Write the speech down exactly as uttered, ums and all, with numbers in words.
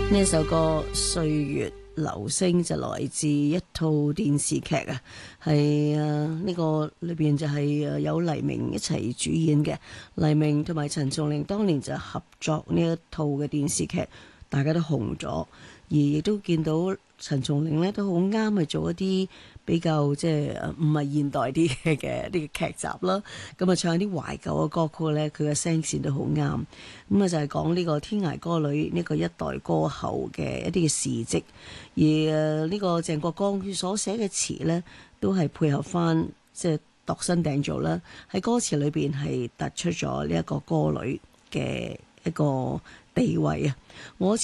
呢一首歌《歲月流星》就來自一套電視劇啊，係啊呢個裏邊就係誒有黎明一齊主演嘅，黎明同埋陳松伶當年就合作呢一套嘅電視劇，大家都紅咗，而亦都見到陳松伶咧都好啱去做一啲比較即係唔係現代啲嘅呢個劇集啦，咁啊唱一啲懷舊嘅歌曲咧，佢嘅聲線都好啱，咁啊就係講呢個天涯歌女呢個一代歌后嘅一啲嘅事蹟，而誒呢個鄭國江佢所寫嘅詞咧，都係配合翻即係度身訂造啦，喺歌詞裏邊係突出咗呢一個歌女嘅一個地位啊！我